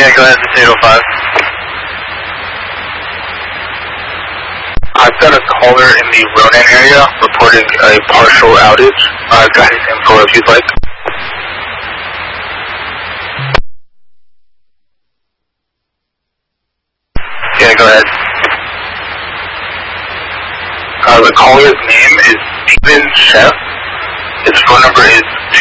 Yeah, go ahead, it's 805. I've got a caller in the Ronan area reporting a partial outage. I've got his info if you'd like. Yeah, go ahead. The caller's name is Steven Chef. His phone number is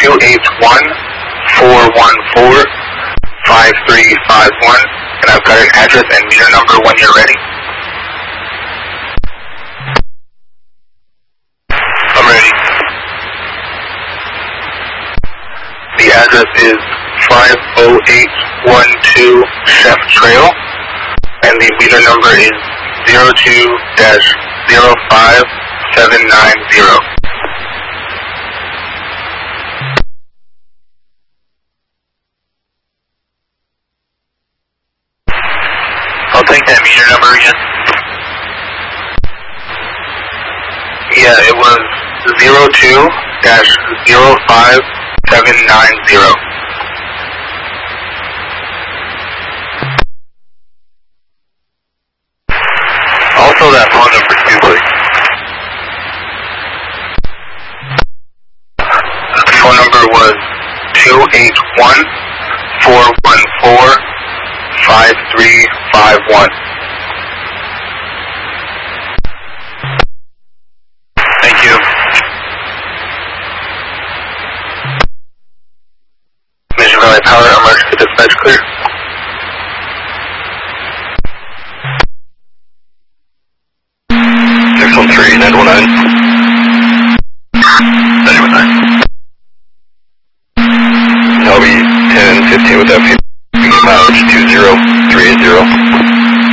281-414-5351, and I've got an address and meter number when you're ready. I'm ready. The address is 50812 Chef Trail, and the meter number is 02-05790. I'll take that meter number again. Yeah, it was 02-05790. Also that phone number too, please. The phone number was 281-414-5351. Thank you. Mission Valley Power, emergency dispatch clear. Pixel 3, 919. 919. I'll be 10-15 with that mileage 20.